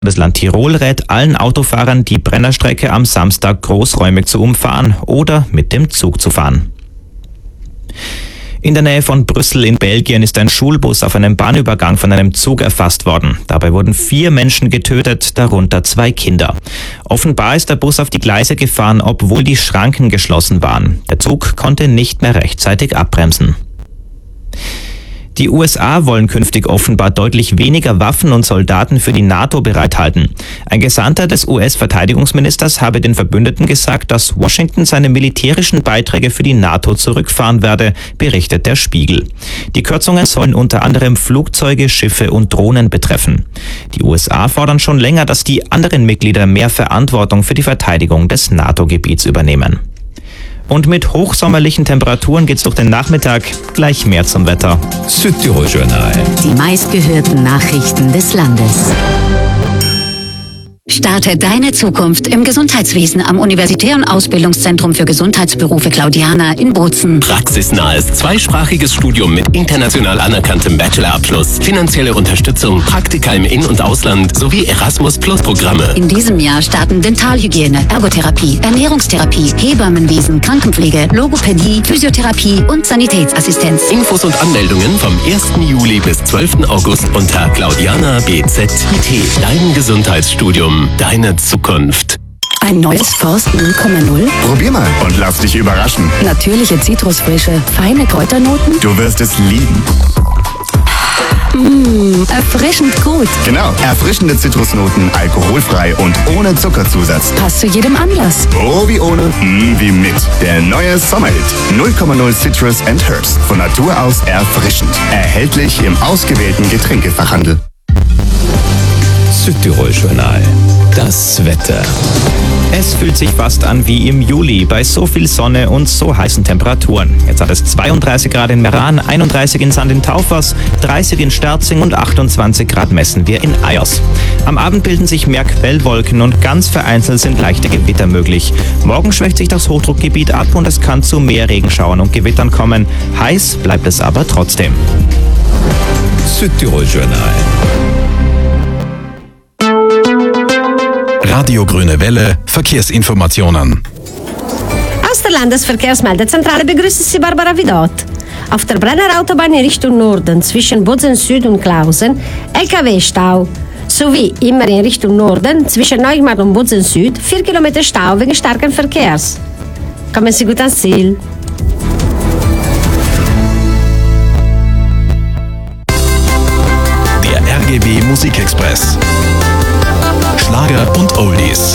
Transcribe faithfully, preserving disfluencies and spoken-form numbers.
Das Land Tirol rät allen Autofahrern, die Brennerstrecke am Samstag großräumig zu umfahren oder mit dem Zug zu fahren. In der Nähe von Brüssel in Belgien ist ein Schulbus auf einem Bahnübergang von einem Zug erfasst worden. Dabei wurden vier Menschen getötet, darunter zwei Kinder. Offenbar ist der Bus auf die Gleise gefahren, obwohl die Schranken geschlossen waren. Der Zug konnte nicht mehr rechtzeitig abbremsen. Die U S A wollen künftig offenbar deutlich weniger Waffen und Soldaten für die NATO bereithalten. Ein Gesandter des U S-Verteidigungsministers habe den Verbündeten gesagt, dass Washington seine militärischen Beiträge für die NATO zurückfahren werde, berichtet der Spiegel. Die Kürzungen sollen unter anderem Flugzeuge, Schiffe und Drohnen betreffen. Die U S A fordern schon länger, dass die anderen Mitglieder mehr Verantwortung für die Verteidigung des NATO-Gebiets übernehmen. Und mit hochsommerlichen Temperaturen geht's durch den Nachmittag. Gleich mehr zum Wetter. Südtirol Journal. Die meistgehörten Nachrichten des Landes. Starte deine Zukunft im Gesundheitswesen am Universitären Ausbildungszentrum für Gesundheitsberufe Claudiana in Bozen. Praxisnahes zweisprachiges Studium mit international anerkanntem Bachelorabschluss, finanzielle Unterstützung, Praktika im In- und Ausland sowie Erasmus-Plus-Programme. In diesem Jahr starten Dentalhygiene, Ergotherapie, Ernährungstherapie, Hebammenwesen, Krankenpflege, Logopädie, Physiotherapie und Sanitätsassistenz. Infos und Anmeldungen vom ersten Juli bis zwölften August unter Claudiana B Z I T. Dein Gesundheitsstudium. Deine Zukunft. Ein neues Forst null Komma null? Probier mal und lass dich überraschen. Natürliche Zitrusfrische, feine Kräuternoten? Du wirst es lieben. Mmh, erfrischend gut. Genau, erfrischende Zitrusnoten, alkoholfrei und ohne Zuckerzusatz. Passt zu jedem Anlass. Oh wie ohne, mm wie mit. Der neue Sommerhit. null Komma null Citrus and Herbs. Von Natur aus erfrischend. Erhältlich im ausgewählten Getränkefachhandel. Südtirol Journal. Das Wetter. Es fühlt sich fast an wie im Juli, bei so viel Sonne und so heißen Temperaturen. Jetzt hat es zweiunddreißig Grad in Meran, einunddreißig in Sand in Taufers, dreißig in Sterzing und achtundzwanzig Grad messen wir in Eyers. Am Abend bilden sich mehr Quellwolken und ganz vereinzelt sind leichte Gewitter möglich. Morgen schwächt sich das Hochdruckgebiet ab und es kann zu mehr Regenschauern und Gewittern kommen. Heiß bleibt es aber trotzdem. Südtirol Journal. Radio Grüne Welle, Verkehrsinformationen. Aus der Landesverkehrsmeldezentrale begrüßt Sie Barbara Vidot. Auf der Brennerautobahn in Richtung Norden zwischen Bozen Süd und Klausen L K W-Stau. Sowie immer in Richtung Norden zwischen Neumarkt und Bozen Süd vier Kilometer Stau wegen starken Verkehrs. Kommen Sie gut ans Ziel. Der R G W Musikexpress. Schlager und Oldies.